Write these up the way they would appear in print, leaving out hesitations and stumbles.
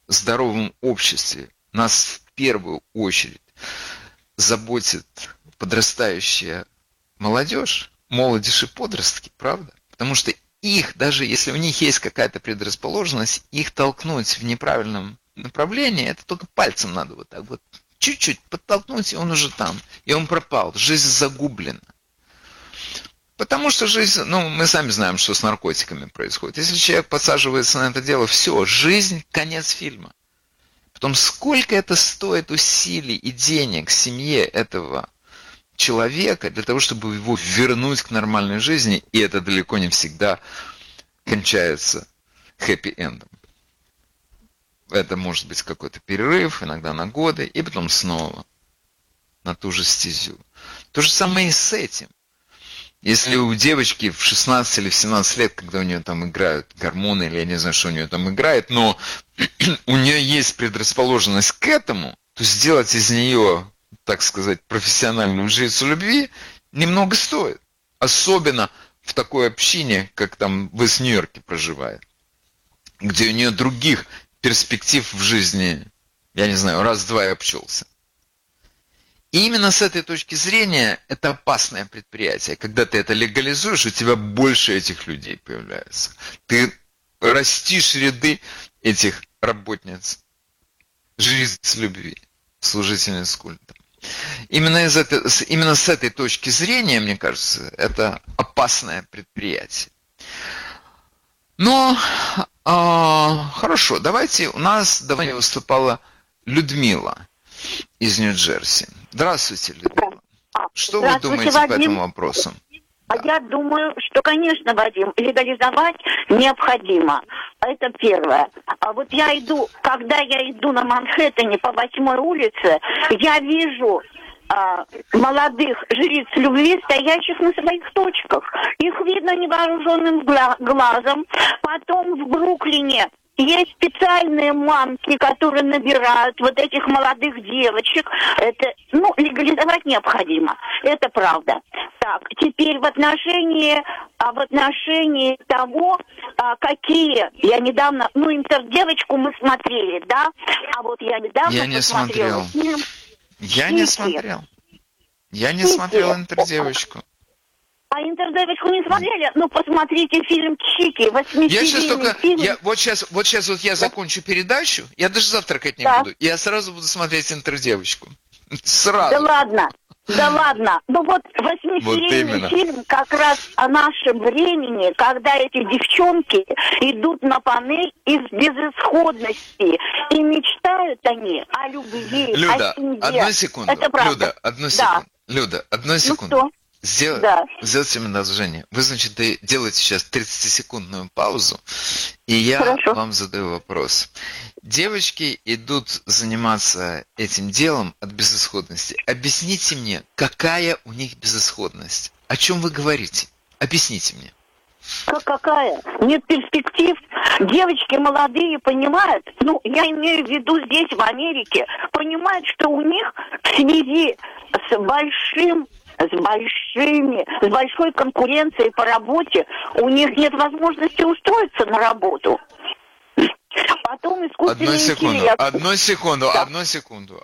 здоровом обществе нас в первую очередь заботит подрастающая молодежь, молодежь и подростки, правда? Потому что их, даже если у них есть какая-то предрасположенность, их толкнуть в неправильном направлении, это только пальцем надо вот так вот чуть-чуть подтолкнуть, и он уже там, и он пропал, жизнь загублена. Потому что жизнь, мы сами знаем, что с наркотиками происходит. Если человек подсаживается на это дело, все, жизнь, конец фильма. Потом сколько это стоит усилий и денег семье этого человека для того, чтобы его вернуть к нормальной жизни, и это далеко не всегда кончается хэппи-эндом. Это может быть какой-то перерыв, иногда на годы, и потом снова на ту же стезю. То же самое и с этим. Если у девочки в 16 или в 17 лет, когда у нее там играют гормоны, или я не знаю, что у нее там играет, но у нее есть предрасположенность к этому, то сделать из нее, так сказать, профессиональную жрицу любви немного стоит. Особенно в такой общине, как там вы с Нью-Йорке проживаете, где у нее других перспектив в жизни, я не знаю, раз-два и обчелся. И именно с этой точки зрения это опасное предприятие. Когда ты это легализуешь, у тебя больше этих людей появляется. Ты растишь ряды этих работниц, жриц любви, служительниц культа. Именно с этой точки зрения, мне кажется, это опасное предприятие. Но, хорошо, давайте, у нас давно выступала Людмила из Нью-Джерси. Здравствуйте, Людмила. Что вы думаете Вадим. по этому вопросу? Я думаю, что, конечно, Вадим, легализовать необходимо. Это первое. А вот когда я иду на Манхэттене по 8-й улице, я вижу молодых жриц любви, стоящих на своих точках. Их видно невооруженным глазом. Потом в Бруклине есть специальные мамки, которые набирают вот этих молодых девочек. Это, легализовать необходимо. Это правда. Так, теперь в отношении того, какие... Я недавно... интердевочку мы смотрели, да? А вот я недавно посмотрела фильм... Я не смотрел. Я не смотрел интердевочку. А интердевочку не смотрели? Посмотрите фильм «Чики», 8-серийный фильм. Вот сейчас я закончу передачу, я даже завтракать не буду. Я сразу буду смотреть интердевочку. Сразу. Да ладно. 8-серийный фильм как раз о нашем времени, когда эти девчонки идут на панель из безысходности. И мечтают они о любви, Люда, о семье. одну секунду. Это правда. Люда, одну секунду. Что? Сделайте мне одолжение. Вы, делаете сейчас 30-секундную паузу, и я вам задаю вопрос. Девочки идут заниматься этим делом от безысходности. Объясните мне, какая у них безысходность? О чем вы говорите? Объясните мне. Какая? Нет перспектив. Девочки молодые понимают, я имею в виду здесь, в Америке, понимают, что у них в связи с большой конкуренцией по работе, у них нет возможности устроиться на работу. Потом искусственный интеллект. Одну секунду.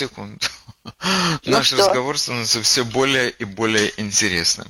Наш разговор становится все более и более интересным.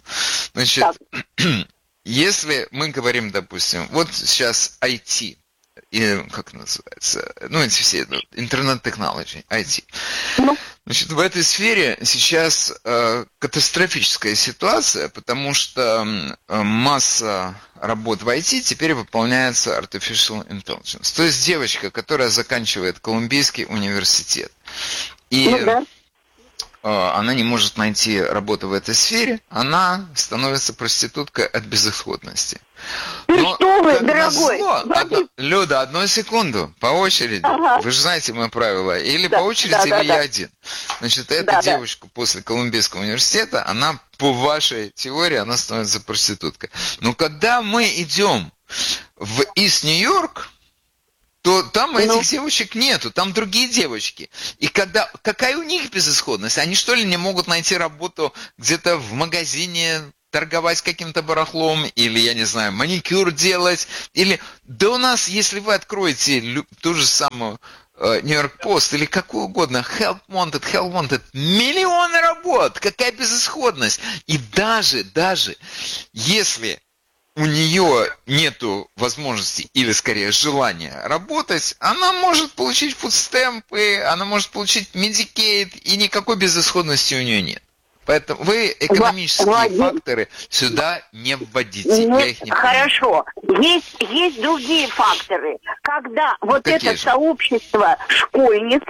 Если мы говорим, допустим, вот сейчас IT, как называется, эти все интернет-технологии, IT. В этой сфере сейчас катастрофическая ситуация, потому что масса работ в IT теперь выполняется Artificial Intelligence. То есть девочка, которая заканчивает Колумбийский университет, и она не может найти работу в этой сфере, она становится проституткой от безысходности. Что вы, дорогой? Люда, одну секунду, по очереди. Ага. Вы же знаете мои правила. Или по очереди, или я один. Эта девушка после Колумбийского университета, она по вашей теории, она становится проституткой. Но когда мы идем в Ист Нью-Йорк, то там этих девочек нету, там другие девочки. И какая у них безысходность? Они что ли не могут найти работу где-то в магазине торговать каким-то барахлом, или, я не знаю, маникюр делать, или... Да у нас, если вы откроете ту же самую Нью-Йорк Пост или какую угодно, Help Wanted, миллионы работ, какая безысходность. И даже если у нее нету возможности или, скорее, желания работать, она может получить фудстемпы, она может получить Medicaid, и никакой безысходности у нее нет. Поэтому вы экономические факторы сюда не вводите. Ну, я их не хорошо. Есть другие факторы. Когда вот какие это же? сообщество школьниц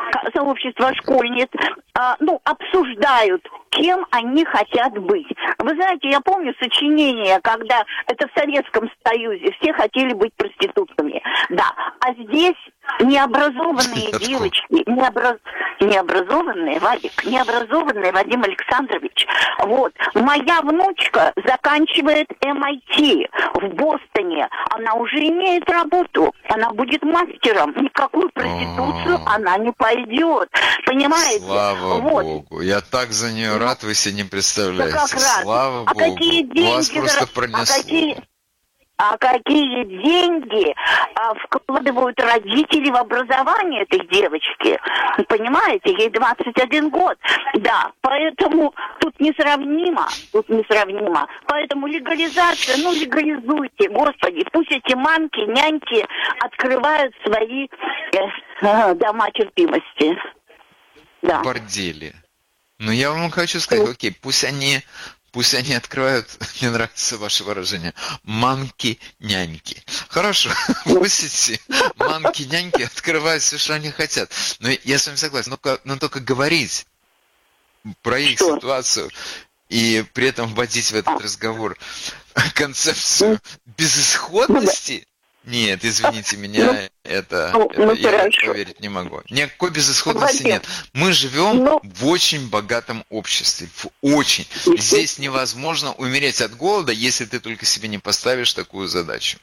обсуждают, кем они хотят быть. Вы знаете, я помню сочинение, когда это в Советском Союзе все хотели быть проститутками. Да. А здесь необразованные девочки, необразованные, Вадим Александрович. Вот. Моя внучка заканчивает MIT в Бостоне. Она уже имеет работу. Она будет мастером. Никакую проституцию она не пойдет. Понимаете? Слава Богу. Я так за нее рад, вы себе не представляете. Да как раз. Слава Богу. Какие деньги, вас просто пронесло. Какие деньги вкладывают родители в образование этой девочки. Понимаете, ей 21 год. Да, поэтому тут несравнимо. Поэтому легализация, легализуйте, Господи. Пусть эти мамки, няньки открывают свои дома терпимости. Да. Бордели. Но я вам хочу сказать, окей, пусть они открывают, мне нравится ваше выражение, мамки-няньки. Хорошо, пусть эти мамки-няньки открывают все, что они хотят. Но я с вами согласен, но только говорить про их ситуацию и при этом вводить в этот разговор концепцию безысходности. Нет, извините меня, я поверить не могу. Никакой безысходности нет. Мы живем в очень богатом обществе. Очень. Здесь невозможно умереть от голода, если ты только себе не поставишь такую задачу.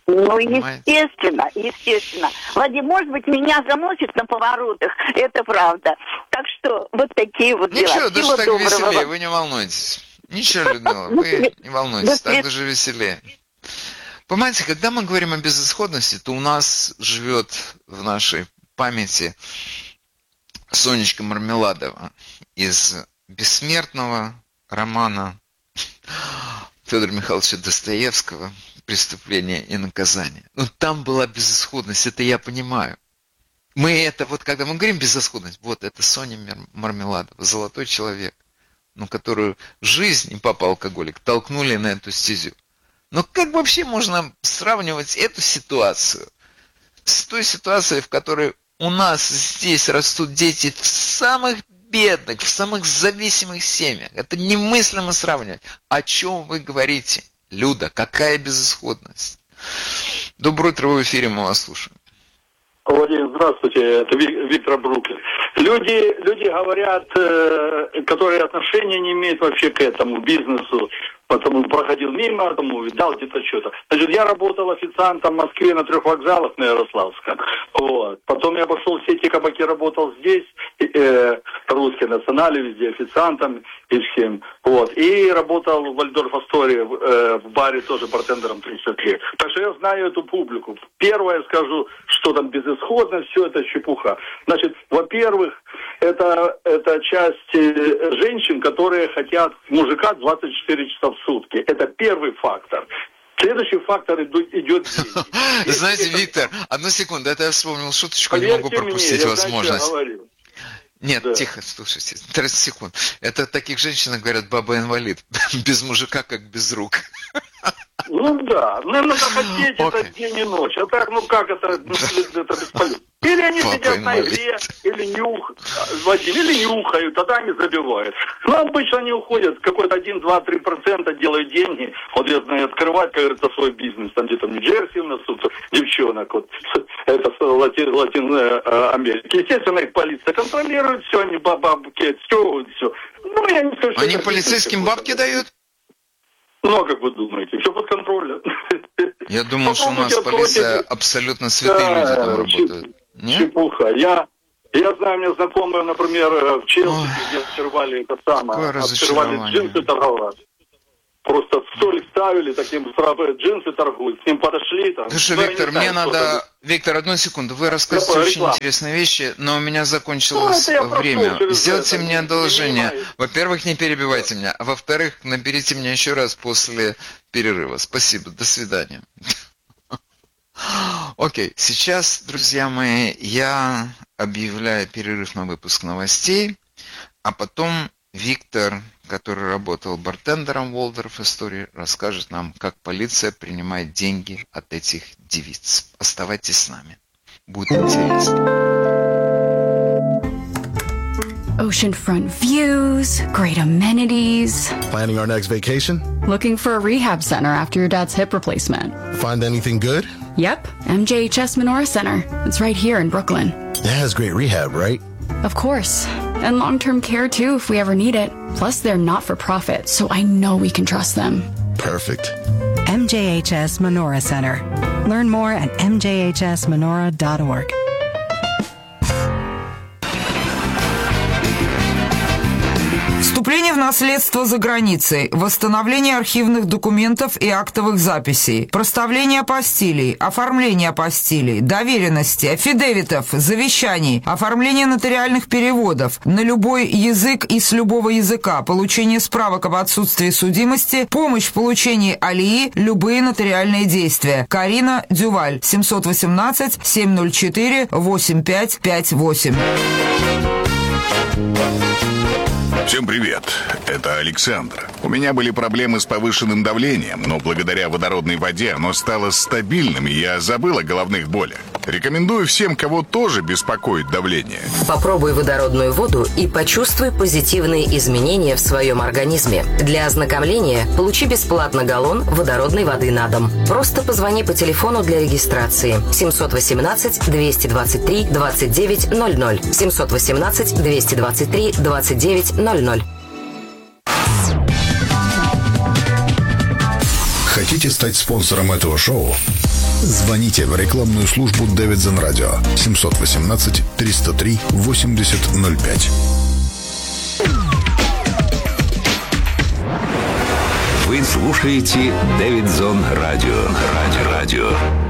Естественно. Вадим, может быть, меня заносит на поворотах, это правда. Так что вот такие вот дела. Ничего, даже так веселее, вы не волнуйтесь. Ничего, Людмила, вы не волнуйтесь, так даже веселее. Понимаете, когда мы говорим о безысходности, то у нас живет в нашей памяти Сонечка Мармеладова из бессмертного романа Федора Михайловича Достоевского «Преступление и наказание». Но там была безысходность, это я понимаю. Когда мы говорим безысходность, это Соня Мармеладова, золотой человек, которую жизнь и папа алкоголик толкнули на эту стезю. Но как вообще можно сравнивать эту ситуацию с той ситуацией, в которой у нас здесь растут дети в самых бедных, в самых зависимых семьях? Это немыслимо сравнивать. О чем вы говорите, Люда? Какая безысходность? Доброе утро, в эфире, мы вас слушаем. Владимир, здравствуйте, это Виктор Бруклин. Люди говорят, которые отношения не имеют вообще к этому бизнесу, потому проходил мимо, видал где-то что-то. Значит, я работал официантом в Москве на 3 вокзалах на Ярославском. Вот. Потом я пошел в сети кабаки, работал здесь, русский национале, везде официантом и всем. Вот. И работал в Вальдорф Астории, в баре тоже бартендером 30 лет. Так что я знаю эту публику. Первое скажу, что там безысходность, все это чепуха. Значит, во-первых, это часть женщин, которые хотят мужика 24 часа в сутки. Это первый фактор. Следующий фактор идет деньги. Знаете, Виктор, одну секунду, это я вспомнил шуточку, не могу пропустить возможность. Нет, да. Тихо, слушайте, 30 секунд. Это таких женщин говорят баба-инвалид. Без мужика, как без рук. Да, надо хотеть это день и ночь. А так, как это бесполезно. Или они сидят на игре, или нюхают, тогда они забивают. Обычно они уходят, какой-то 1, 2, 3% делают деньги. Вот я знаю, открывать, как говорится, свой бизнес. Там где-то в Нью-Джерси у нас тут девчонок. Это Латинской Америки. Естественно, их полиция контролирует, все, они бабки, все. Я не скажу, они полицейским бабки дают? А как вы думаете? Все под контролем. Я думал, что у нас полиция абсолютно святые люди там работают. Чепуха. Я знаю, у меня знакомые, например, в Челси, где открывали это самое, открывали джинсы торговать. просто соль ставили, таким джинсы торгуют, с ним подошли. Там, слушай, Виктор, мне надо... Виктор, одну секунду, вы рассказываете очень интересные вещи, но у меня закончилось время. Сделайте мне одолжение. Во-первых, не перебивайте меня, а во-вторых, наберите меня еще раз после перерыва. Спасибо, до свидания. Окей, сейчас, друзья мои, я объявляю перерыв на выпуск новостей, а потом Виктор, который работал бартендером в Waldorf Astoria, расскажет нам, как полиция принимает деньги от этих девиц. Оставайтесь с нами. Будет интересно. Oceanfront views, great amenities. Planning our next vacation? Looking for a rehab center after your dad's hip replacement. Find anything good? Yep, MJHS Menorah Center. It's right here in Brooklyn. That has great rehab, right? Of course. And long-term care too if we ever need it. Plus they're not-for-profit, so I know we can trust them. Perfect. MJHS Menorah Center. Learn more at mjhsmenorah.org. Вступление в наследство за границей, восстановление архивных документов и актовых записей, проставление апостилей, оформление апостилей, доверенности, аффидевитов, завещаний, оформление нотариальных переводов на любой язык и с любого языка, получение справок об отсутствии судимости, помощь в получении алии, любые нотариальные действия. Карина Дюваль, 718-704-8558. Всем привет, это Александр. У меня были проблемы с повышенным давлением, но благодаря водородной воде оно стало стабильным, и я забыл о головных болях. Рекомендую всем, кого тоже беспокоит давление. Попробуй водородную воду и почувствуй позитивные изменения в своем организме. Для ознакомления получи бесплатно галлон водородной воды на дом. Просто позвони по телефону для регистрации 718-223-2900. 718-223-2900. Хотите стать спонсором этого шоу? Звоните в рекламную службу Davidson Radio 718-303-8005. Вы слушаете Davidson Radio.